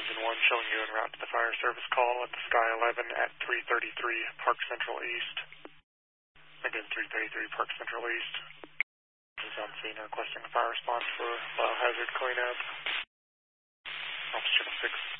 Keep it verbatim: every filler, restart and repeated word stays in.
Engine one showing you en route to the fire service call at the Sky eleven at three thirty-three Park Central East. Again, three thirty-three Park Central East. This is on scene requesting a fire response for biohazard cleanup. Officer six